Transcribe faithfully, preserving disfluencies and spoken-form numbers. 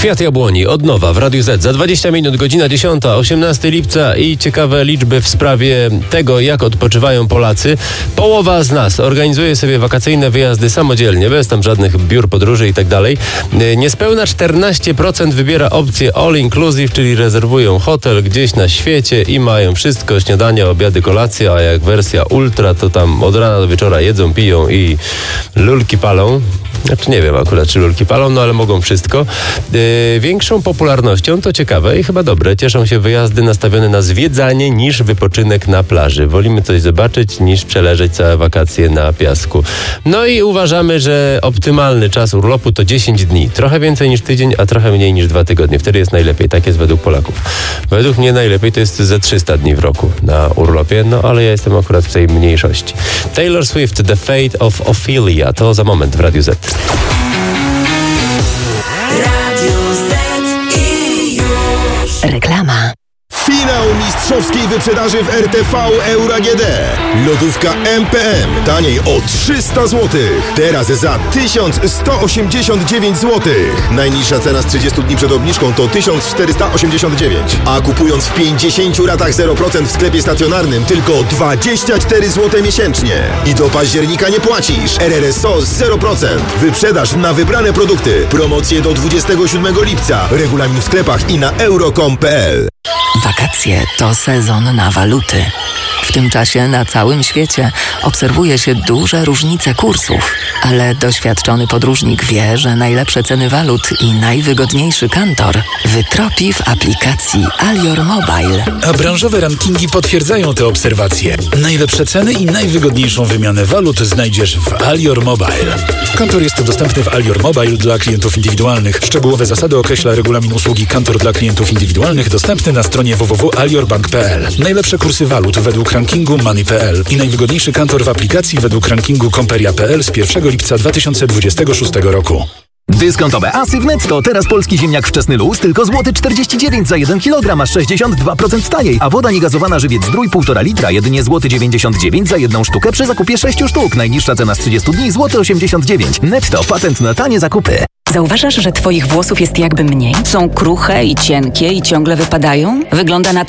Kwiat Jabłoni od nowa w Radiu Z. Za dwadzieścia minut, godzina dziesiąta, osiemnastego lipca i ciekawe liczby w sprawie tego, jak odpoczywają Polacy. Połowa z nas organizuje sobie wakacyjne wyjazdy samodzielnie, bez tam żadnych biur podróży i tak dalej. Niespełna czternaście procent wybiera opcję all inclusive, czyli rezerwują hotel gdzieś na świecie i mają wszystko, śniadania, obiady, kolacje, a jak wersja ultra, to tam od rana do wieczora jedzą, piją i lulki palą. Znaczy nie wiem akurat, czy lulki palą, no ale mogą wszystko. Yy, większą popularnością, to ciekawe i chyba dobre, cieszą się wyjazdy nastawione na zwiedzanie niż wypoczynek na plaży. Wolimy coś zobaczyć niż przeleżeć całe wakacje na piasku. No i uważamy, że optymalny czas urlopu to dziesięć dni. Trochę więcej niż tydzień, a trochę mniej niż dwa tygodnie. Wtedy jest najlepiej. Tak jest według Polaków. Według mnie najlepiej to jest ze trzysta dni w roku na urlopie, no ale ja jestem akurat w tej mniejszości. Taylor Swift, The Fate of Ophelia. To za moment w Radiu Z. Reklama. Finał mistrzowskiej wyprzedaży w R T V Euro A G D. Lodówka M P M taniej o trzysta złotych. Teraz za tysiąc sto osiemdziesiąt dziewięć złotych. Najniższa cena z trzydziestu dni przed obniżką to tysiąc czterysta osiemdziesiąt dziewięć. A kupując w pięćdziesięciu ratach zero procent w sklepie stacjonarnym tylko dwadzieścia cztery złote miesięcznie. I do października nie płacisz. R R S O z zero procent. Wyprzedaż na wybrane produkty. Promocje do dwudziestego siódmego lipca. Regulamin w sklepach i na euro kropka com kropka p l. Wakacje to sezon na waluty. W tym czasie na całym świecie obserwuje się duże różnice kursów, ale doświadczony podróżnik wie, że najlepsze ceny walut i najwygodniejszy kantor wytropi w aplikacji Alior Mobile. A branżowe rankingi potwierdzają te obserwacje. Najlepsze ceny i najwygodniejszą wymianę walut znajdziesz w Alior Mobile. Kantor jest dostępny w Alior Mobile dla klientów indywidualnych. Szczegółowe zasady określa regulamin usługi Kantor dla klientów indywidualnych, dostępny na stronie w w w kropka alior bank kropka p l. Najlepsze kursy walut według rankingu Money kropka p l i najwygodniejszy kantor w aplikacji według rankingu Komperia kropka p l z pierwszego lipca dwa tysiące dwudziestego szóstego roku. Dyskontowe asy w Netto. Teraz polski ziemniak wczesny luz tylko złoty czterdzieści dziewięć za jeden kilogram, aż sześćdziesiąt dwa procent taniej, a woda niegazowana żywiec Zdrój półtora litra jedynie złoty dziewięćdziesiąt dziewięć za jedną sztukę przy zakupie sześciu sztuk. Najniższa cena z trzydziestu dni złoty osiemdziesiąt dziewięć. Netto, patent na tanie zakupy. Zauważasz, że twoich włosów jest jakby mniej? Są kruche i cienkie i ciągle wypadają? Wygląda na